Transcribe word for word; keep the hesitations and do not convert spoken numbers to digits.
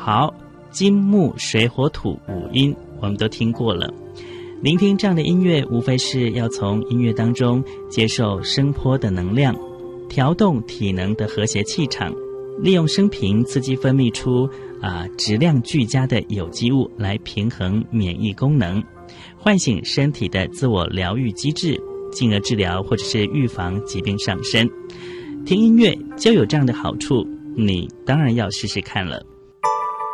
好，金木水火土五音我们都听过了。聆听这样的音乐，无非是要从音乐当中接受声波的能量，调动体能的和谐气场，利用声频刺激分泌出啊、呃、质量俱佳的有机物来平衡免疫功能，唤醒身体的自我疗愈机制，进而治疗或者是预防疾病上身。听音乐就有这样的好处，你当然要试试看了。